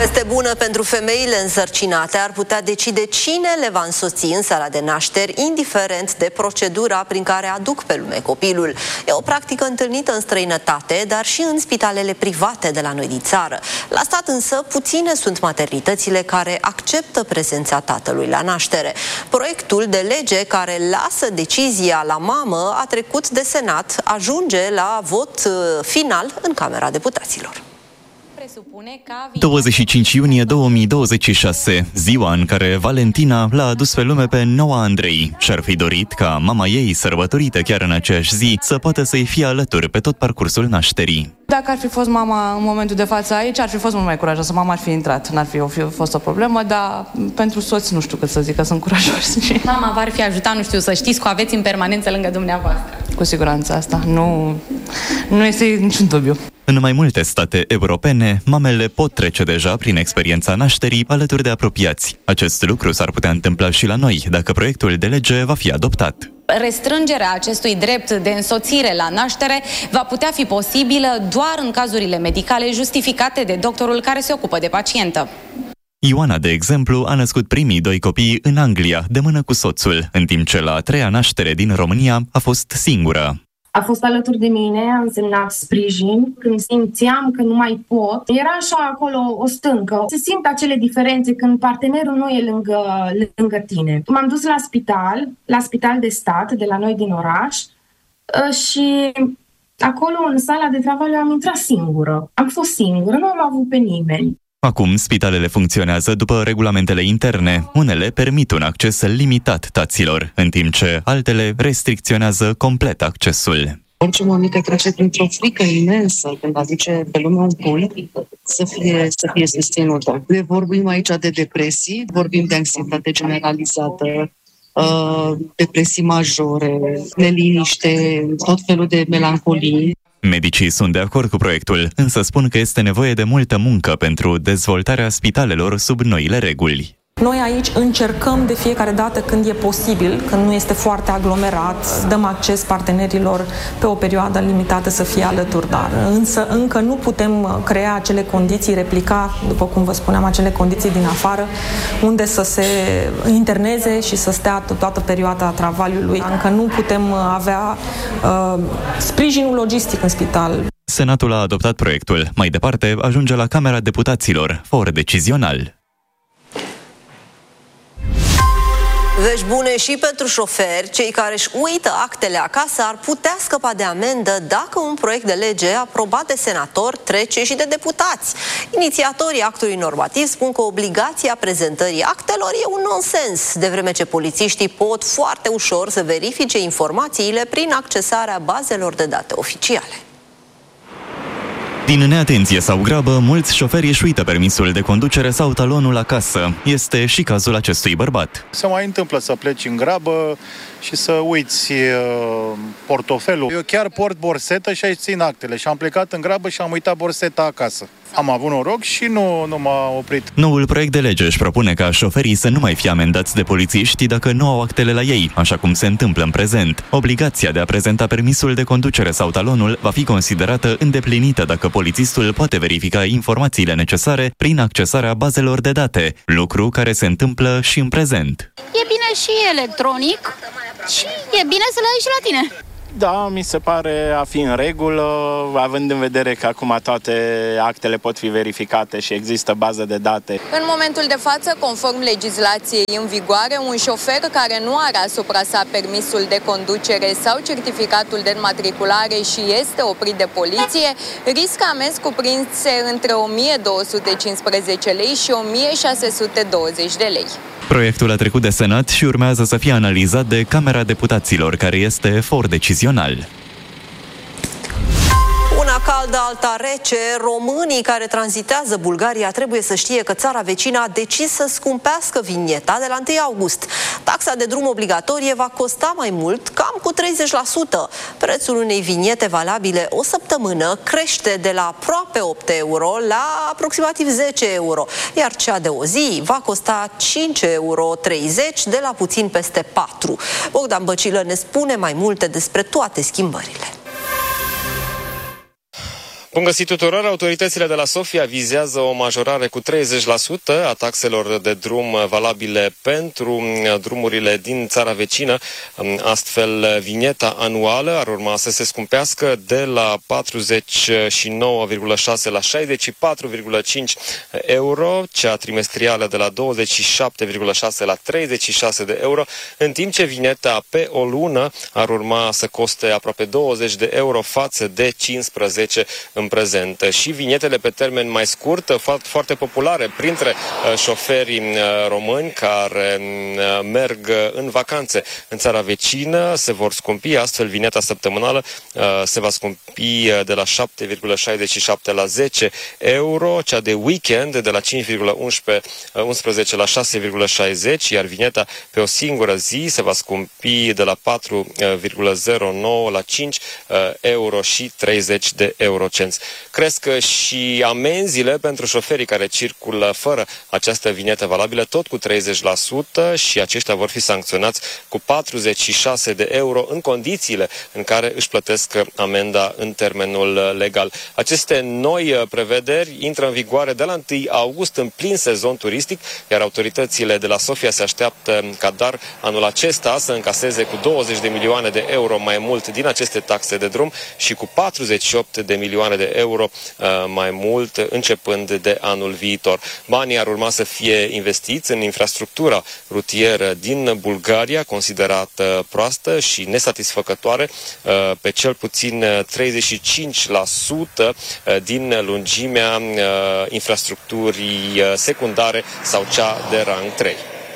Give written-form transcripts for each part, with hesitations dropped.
Veste bună pentru femeile însărcinate: ar putea decide cine le va însoți în sala de nașteri, indiferent de procedura prin care aduc pe lume copilul. E o practică întâlnită în străinătate, dar și în spitalele private de la noi din țară. La stat însă, puține sunt maternitățile care acceptă prezența tatălui la naștere. Proiectul de lege care lasă decizia la mamă a trecut de Senat, ajunge la vot final în Camera Deputaților. 25 iunie 2026, ziua în care Valentina l-a adus pe lume pe Noah Andrei. Și-ar fi dorit ca mama ei, sărbătorită chiar în aceeași zi, să poată să-i fie alături pe tot parcursul nașterii. Dacă ar fi fost mama în momentul de față aici, ar fi fost mult mai curajoasă. Mama ar fi intrat, n-ar fi fost o problemă, dar pentru soți nu știu cât să zic, că sunt curajoși. Mama v-ar fi ajutat, nu știu, să știți că o aveți în permanență lângă dumneavoastră. Cu siguranță asta, nu este niciun dubiu. În mai multe state europene, mamele pot trece deja prin experiența nașterii alături de apropiați. Acest lucru s-ar putea întâmpla și la noi, dacă proiectul de lege va fi adoptat. Restrângerea acestui drept de însoțire la naștere va putea fi posibilă doar în cazurile medicale justificate de doctorul care se ocupă de pacientă. Ioana, de exemplu, a născut primii 2 copii în Anglia, de mână cu soțul, în timp ce la a 3-a naștere din România a fost singură. A fost alături de mine, a însemnat sprijin. Când simțeam că nu mai pot, era așa acolo o stâncă. Se simt acele diferențe când partenerul nu e lângă tine. M-am dus la spital de stat de la noi din oraș și acolo în sala de travaliu am intrat singură. Am fost singură, nu am avut pe nimeni. Acum, spitalele funcționează după regulamentele interne. Unele permit un acces limitat taților, în timp ce altele restricționează complet accesul. Orice mămică trece printr-o frică imensă când aduce pe lume un pui, să fie susținută. Ne vorbim aici de depresii, vorbim de anxietate generalizată, depresii majore, neliniște, tot felul de melancolii. Medicii sunt de acord cu proiectul, însă spun că este nevoie de multă muncă pentru dezvoltarea spitalelor sub noile reguli. Noi aici încercăm de fiecare dată când e posibil, când nu este foarte aglomerat, dăm acces partenerilor pe o perioadă limitată să fie alături, dar însă încă nu putem crea acele condiții, replica, după cum vă spuneam, acele condiții din afară, unde să se interneze și să stea toată perioada travaliului. Încă nu putem avea sprijinul logistic în spital. Senatul a adoptat proiectul. Mai departe, ajunge la Camera Deputaților, for decizional. Vești bune și pentru șoferi. Cei care își uită actele acasă ar putea scăpa de amendă dacă un proiect de lege aprobat de senator trece și de deputați. Inițiatorii actului normativ spun că obligația prezentării actelor e un nonsens, de vreme ce polițiștii pot foarte ușor să verifice informațiile prin accesarea bazelor de date oficiale. Din neatenție sau grabă, mulți șoferi își uită permisul de conducere sau talonul acasă. Este și cazul acestui bărbat. Se mai întâmplă să pleci în grabă și să uiți portofelul. Eu chiar port borsetă și aici țin actele și am plecat în grabă și am uitat borseta acasă. Am avut noroc și nu m-a oprit. Noul proiect de lege își propune ca șoferii să nu mai fie amendați de polițiști dacă nu au actele la ei, așa cum se întâmplă în prezent. Obligația de a prezenta permisul de conducere sau talonul va fi considerată îndeplinită dacă polițistul poate verifica informațiile necesare prin accesarea bazelor de date, lucru care se întâmplă și în prezent. E bine și electronic și e bine să le ai și la tine. Da, mi se pare a fi în regulă, având în vedere că acum toate actele pot fi verificate și există bază de date. În momentul de față, conform legislației în vigoare, un șofer care nu are asupra sa permisul de conducere sau certificatul de înmatriculare și este oprit de poliție, riscă amenzi cuprinse între 1215 lei și 1620 de lei. Proiectul a trecut de Senat și urmează să fie analizat de Camera Deputaților, care este for decizional. Una caldă, alta rece, românii care tranzitează Bulgaria trebuie să știe că țara vecină a decis să scumpească vinieta de la 1 august. Taxa de drum obligatorie va costa mai mult, cam cu 30%. Prețul unei viniete valabile o săptămână crește de la aproape 8 euro la aproximativ 10 euro, iar cea de o zi va costa 5,30 euro de la puțin peste 4. Bogdan Băcilă ne spune mai multe despre toate schimbările. Bun găsit tuturor! Autoritățile de la Sofia vizează o majorare cu 30% a taxelor de drum valabile pentru drumurile din țara vecină. Astfel, vinieta anuală ar urma să se scumpească de la 49,6 la 64,5 euro, cea trimestrială de la 27,6 la 36 de euro, în timp ce vineta pe o lună ar urma să coste aproape 20 de euro față de 15 în prezent. Și vinietele pe termen mai scurt, foarte populare printre șoferii români care merg în vacanțe în țara vecină, se vor scumpi. Astfel, vineta săptămânală se va scumpi de la 7,67 la 10 euro, cea de weekend de la 5,11 la 6,60, iar vineta pe o singură zi se va scumpi de la 4,09 la 5 euro și 30 de eurocenți. Cresc și amenziile pentru șoferii care circulă fără această vinietă valabilă, tot cu 30%, și aceștia vor fi sancționați cu 46 de euro în condițiile în care își plătesc amenda în termenul legal. Aceste noi prevederi intră în vigoare de la 1 august în plin sezon turistic, iar autoritățile de la Sofia se așteaptă ca doar anul acesta să încaseze cu 20 de milioane de euro mai mult din aceste taxe de drum și cu 48 de milioane de euro mai mult începând de anul viitor. Banii ar urma să fie investiți în infrastructura rutieră din Bulgaria, considerată proastă și nesatisfăcătoare pe cel puțin 35% din lungimea infrastructurii secundare sau cea de rang 3.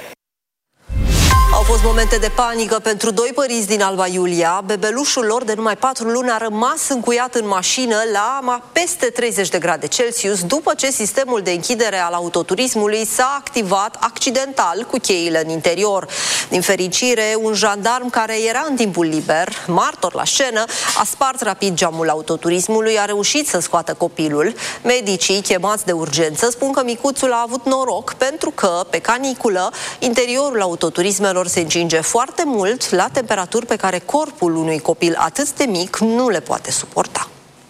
Au fost momente de panică pentru doi părinți din Alba Iulia. Bebelușul lor de numai 4 luni a rămas încuiat în mașină la peste 30 de grade Celsius după ce sistemul de închidere al autoturismului s-a activat accidental cu cheile în interior. Din fericire, un jandarm care era în timpul liber, martor la scenă, a spart rapid geamul autoturismului, a reușit să scoată copilul. Medicii chemați de urgență spun că micuțul a avut noroc pentru că, pe caniculă, interiorul autoturismelor se încinge foarte mult la temperaturi pe care corpul unui copil atât de mic nu le poate suporta.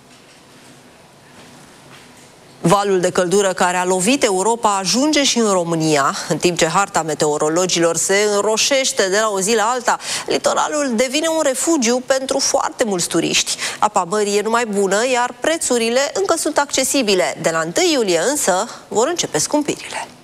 Valul de căldură care a lovit Europa ajunge și în România. În timp ce harta meteorologilor se înroșește de la o zi la alta, litoralul devine un refugiu pentru foarte mulți turiști. Apa mării e numai bună, iar prețurile încă sunt accesibile. De la 1 iulie însă vor începe scumpirile.